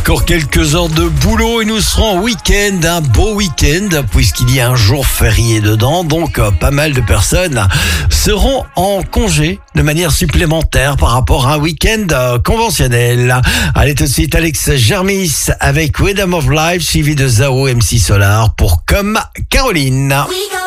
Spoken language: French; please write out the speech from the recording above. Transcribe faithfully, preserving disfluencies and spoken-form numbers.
Encore quelques heures de boulot et nous serons en week-end, un beau week-end puisqu'il y a un jour férié dedans. Donc euh, pas mal de personnes seront en congé de manière supplémentaire par rapport à un week-end euh, conventionnel. Allez tout de suite Alex Germis avec Rhythm of Life suivi de Zao M C Solar pour Comme Caroline. We